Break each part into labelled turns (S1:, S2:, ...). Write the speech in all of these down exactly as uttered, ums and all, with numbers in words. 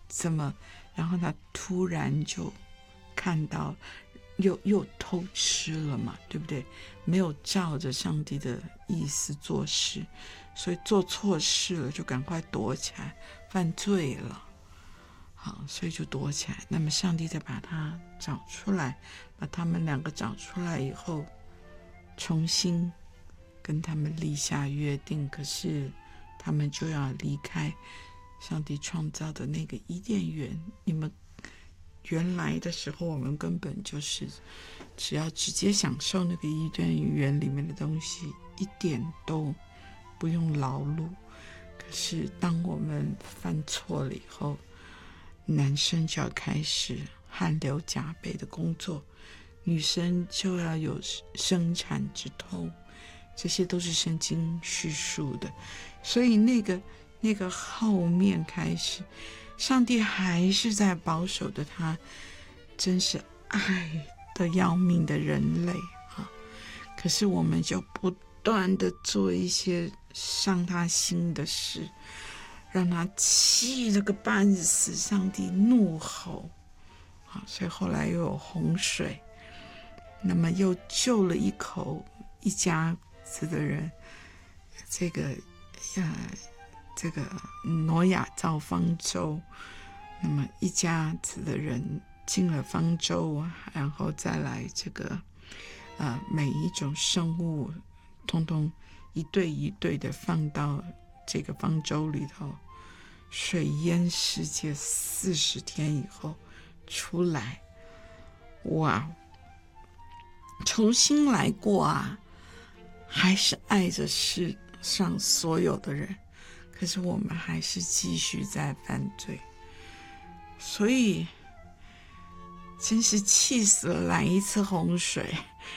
S1: 这么，然后他突然就看到又又偷吃了嘛，对不对？没有照着上帝的意思做事，所以做错事了就赶快躲起来，犯罪了。好，所以就躲起来。那么上帝再把他找出来，把他们两个找出来以后，重新跟他们立下约定。可是他们就要离开上帝创造的那个伊甸园。你们原来的时候，我们根本就是只要直接享受那个伊甸园里面的东西，一点都不用劳碌。可是当我们犯错了以后，男生就要开始汗流浃背的工作，女生就要有生产之痛，这些都是圣经叙述的。所以那个那个后面开始，上帝还是在保守的他真是爱的要命的人类啊！可是我们就不断的做一些伤他心的事，让他气了个半死，上帝怒吼啊！所以后来又有洪水，那么又救了一口一家子的人。这个呃，这个挪亚造方舟，那么一家子的人进了方舟，然后再来这个呃每一种生物通通一对一对的放到这个方舟里头，水淹世界四十天以后出来，哇，重新来过啊！还是爱着世上所有的人，可是我们还是继续在犯罪，所以真是气死了，来一次洪水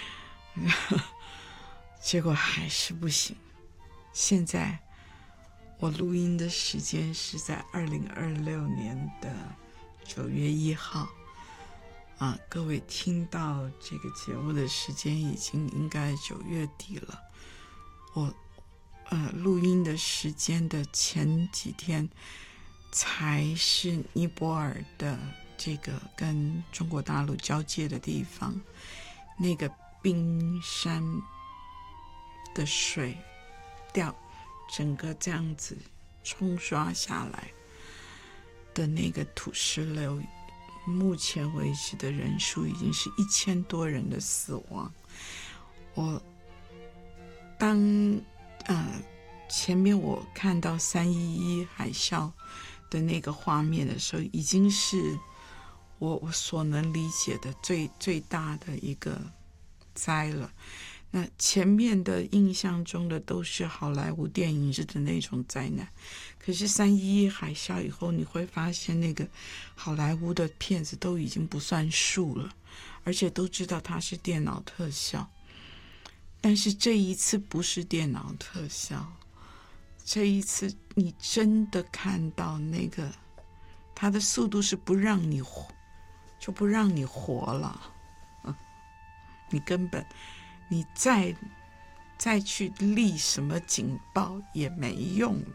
S1: 结果还是不行。现在我录音的时间是在二零二六年的九月一号啊，各位听到这个节目的时间已经应该九月底了。我呃录音的时间的前几天才是尼泊尔的这个跟中国大陆交界的地方，那个冰山的水掉，整个这样子冲刷下来的那个土石流，目前为止的人数已经是一千多人的死亡。我当呃前面我看到三一一海啸的那个画面的时候，已经是我我所能理解的最最大的一个灾了。那前面的印象中的都是好莱坞电影式的那种灾难，可是三一一海啸以后，你会发现那个好莱坞的片子都已经不算数了，而且都知道它是电脑特效。但是这一次不是电脑特效，这一次你真的看到那个它的速度是不让你活，就不让你活了，嗯，你根本你再再去立什么警报也没用了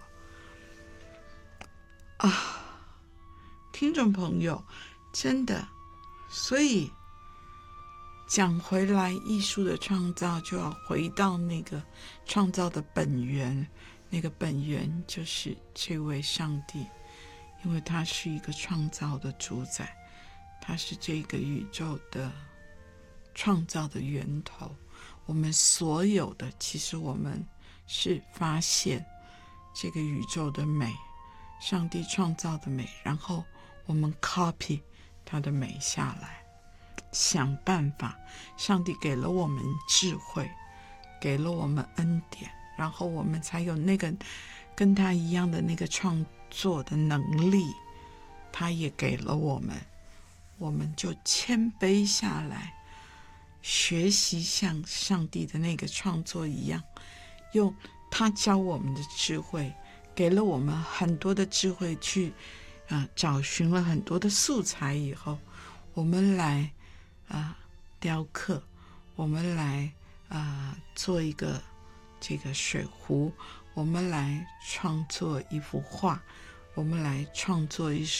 S1: 啊！听众朋友，真的，所以讲回来，艺术的创造就要回到那个创造的本源，那个本源就是这位上帝，因为他是一个创造的主宰，他是这个宇宙的创造的源头。我们所有的，其实我们是发现这个宇宙的美，上帝创造的美，然后我们 copy 它的美下来，想办法。上帝给了我们智慧，给了我们恩典，然后我们才有那个跟他一样的那个创作的能力，他也给了我们，我们就谦卑下来，学习像上帝的那个创作一样，用他教我们的智慧，给了我们很多的智慧去、呃、找寻了很多的素材以后，我们来、呃、雕刻，我们来、呃、做一个这个水壶，我们来创作一幅画，我们来创作一